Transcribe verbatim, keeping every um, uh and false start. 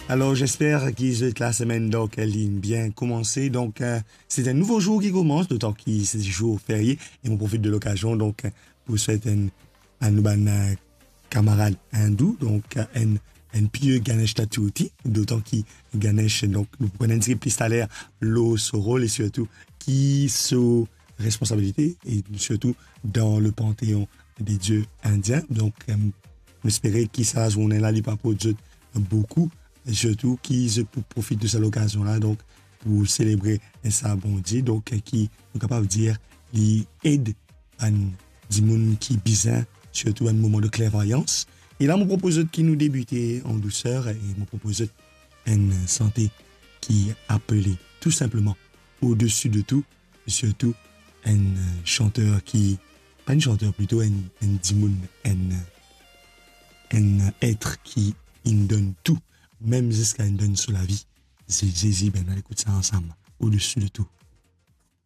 Alors, j'espère que la semaine, donc, elle est bien commencée. Donc, euh, c'est un nouveau jour qui commence, d'autant que c'est jour férié. Et on profite de l'occasion, donc, euh, pour souhaiter un, un nouveau camarade hindou, donc, un, un pieux Ganesh Chaturthi, d'autant que Ganesh, donc, nous prenons une plus à l'air, l'eau, son rôle et surtout, qui se responsabilité et surtout dans le panthéon des dieux indiens. Donc, euh, j'espère que ça journée là, il pas pour Dieu beaucoup. Et surtout qui profite de cette occasion-là donc pour célébrer un sabon Dieu donc qui est capable de dire il aide un monde qui bizarre surtout un moment de clairvoyance et là je propose qui nous débuter en douceur et je propose une santé qui est appelée tout simplement au-dessus de tout surtout un chanteur qui pas un chanteur plutôt un un dimoun un un être qui il donne tout même jusqu'à une donne sur la vie. C'est Jésus, ben, on écoute ça ensemble, au-dessus de tout.